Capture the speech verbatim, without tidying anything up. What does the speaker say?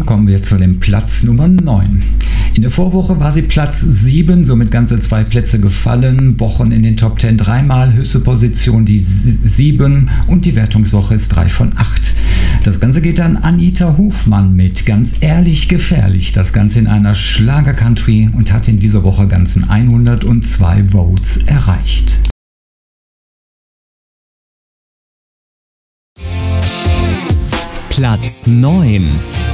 kommen wir zu dem Platz Nummer neun. In der Vorwoche war sie Platz sieben, somit ganze zwei Plätze gefallen. Wochen in den Top zehn dreimal, höchste Position die sieben und die Wertungswoche ist drei von acht. Das Ganze geht an Anita Hofmann mit Ganz ehrlich gefährlich. Das Ganze in einer Schlager-Country und hat in dieser Woche ganzen hundertzwei Votes erreicht. Platz neun.